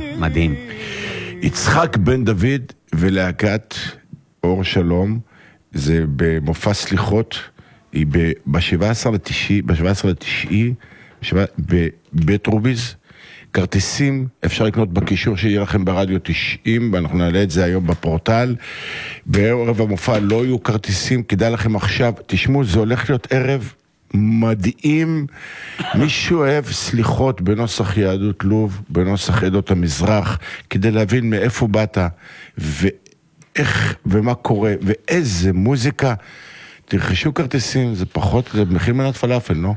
מדהים. יצחק בן דוד ולהקת אור שלום, זה במופע סליחות, היא ב-17 לתשעי, בבית רוביז, כרטיסים אפשר לקנות בקישור שיהיה לכם ברדיו 90, ואנחנו נעלה את זה היום בפורטל. בערב המופע לא יהיו כרטיסים, כדאי לכם עכשיו, תשמעו, זה הולך להיות ערב מדהים. מישהו אוהב סליחות בנוסח יהדות לוב, בנוסח עדות המזרח, כדי להבין מאיפה באת, ואיך ומה קורה, ואיזה מוזיקה. תרכשו כרטיסים, זה פחות, זה מחיר מנת פלאפל, לא?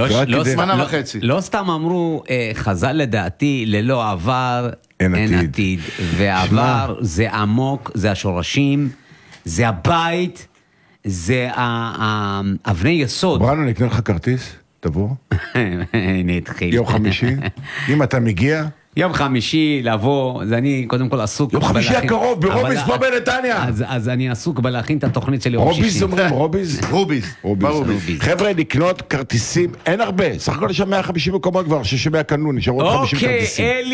לא סתם אמרו, חז"ל לדעתי, ללא עבר אין עתיד. והעבר זה עמוק, זה השורשים, זה הבית, זה אבני יסוד. בראנו, נקנה לך כרטיס, תבוא. הנה התחיל. יום חמישי, אם אתה מגיע... יום חמישי לבוא, אז אני קודם כל עסוק... יום חמישי הקרוב, ברוביז פה בנתניה. אז אני עסוק בלהכין את התוכנית של יום שישי. רוביז אומרים, רוביז. חבר'ה, לקנות כרטיסים, אין הרבה. סך הכל יש 150 מקומות כבר, ששמע קנו, נשארו עוד 50 כרטיסים. אוקיי,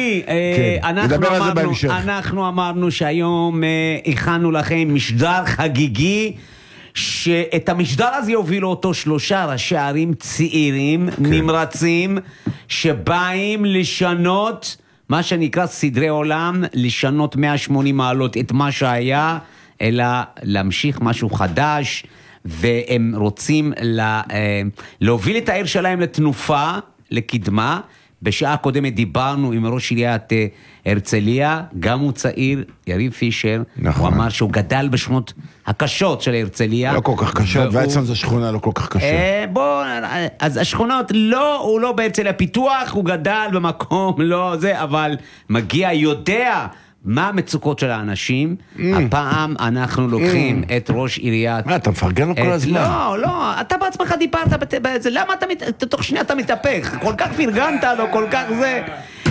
אלי, אנחנו אמרנו שהיום הכנו לכם משדר חגיגי, שאת המשדר הזה יובילו אותו 3 ראשי ערים צעירים, נמרצים, שבאים לשנות... מה שנקרא סדרי עולם, לשנות 180 מעלות את מה שהיה, אלא להמשיך משהו חדש, והם רוצים להוביל את העיר שלהם לתנופה, לקדמה. בשעה הקודמת דיברנו עם ראש עיריית הרצליה, גם הוא צעיר, יריב פישר, נכון. הוא אמר שהוא גדל בשכונות הקשות של הרצליה. לא כל כך קשות, בעצם זו שכונה לא כל כך קשה. אז השכונות, הוא לא בהרצליה פיתוח, הוא גדל במקום, לא זה, אבל מגיע, יודע מה המצוקות של האנשים. הפעם אנחנו לוקחים את ראש עיריית... אתה מפרגן לו כל הזמן? לא, אתה בעצמך דיברת בזה, למה תוך שנייה אתה מתהפך? כל כך פרגנת לו, כל כך זה...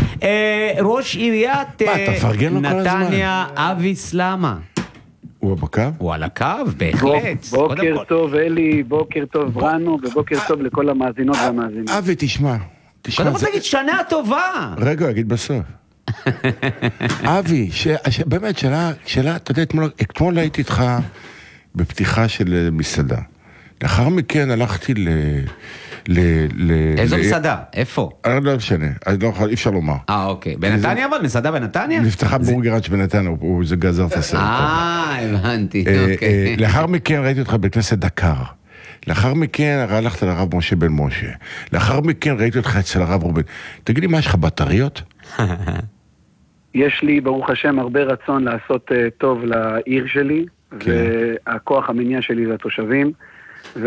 ראש עיריית נתניה, אבי סלמה. הוא בקו? הוא על הקו, בהחלט. בוקר טוב אלי, בוקר טוב בראנו, ובוקר טוב לכל המאזינות והמאזינים. אבי, תשמע. קודם כל תגיד שנה טובה. רגע, אגיד בסוף. אבי, באמת, שאלה, אתה יודע, אתמול הייתי איתך בפתיחה של מסעדה. לאחר מכן הלכתי איזו מסעדה? איפה? לא משנה, אי אפשר לומר. אוקיי. בנתניה אבל? מסעדה בנתניה? נפתחה בורגראץ' בנתניה, זה גזר את הסרט. הבנתי, אוקיי. לאחר מכן ראיתי אותך בכנסת דקר. לאחר מכן הלכת לרב משה בן משה. לאחר מכן ראיתי אותך אצל הרב רובין. תגיד לי, מה יש לך, בטריות? יש לי, ברוך השם, הרבה רצון לעשות טוב לעיר שלי, והכוח המניע שלי זה התושבים.